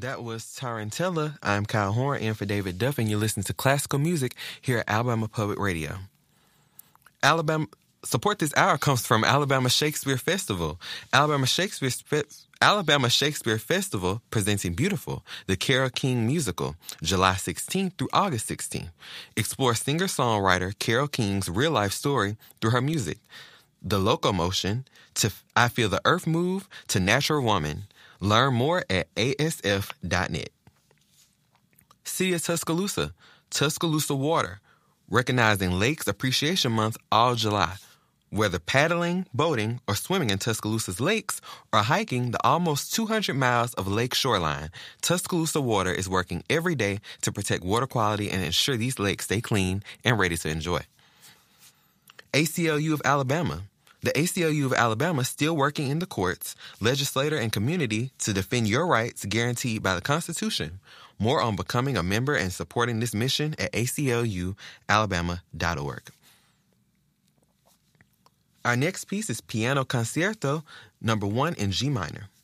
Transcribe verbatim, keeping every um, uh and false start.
That was Tarantella. I'm Kyle Horn, in for David Duff, and you're listening to classical music here at Alabama Public Radio. Alabama support this hour comes from Alabama Shakespeare Festival. Alabama Shakespeare Alabama Shakespeare Festival presenting Beautiful, the Carole King musical, July sixteenth through August sixteenth. Explore singer-songwriter Carole King's real-life story through her music. The Locomotion, to I Feel the Earth Move, to Natural Woman. Learn more at A S F dot net. City of Tuscaloosa, Tuscaloosa Water, recognizing Lakes Appreciation Month all July. Whether paddling, boating, or swimming in Tuscaloosa's lakes, or hiking the almost two hundred miles of lake shoreline, Tuscaloosa Water is working every day to protect water quality and ensure these lakes stay clean and ready to enjoy. A C L U of Alabama. The A C L U of Alabama is still working in the courts, legislature, and community to defend your rights guaranteed by the Constitution. More on becoming a member and supporting this mission at A C L U Alabama dot org. Our next piece is Piano Concerto, number one in G minor.